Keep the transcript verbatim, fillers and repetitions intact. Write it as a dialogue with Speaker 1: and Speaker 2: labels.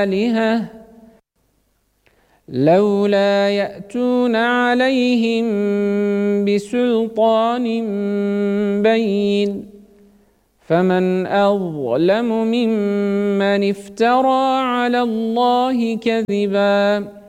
Speaker 1: آلهة لولا يأتون عليهم بسلطان بين فمن أظلم ممن افترى على الله كذبا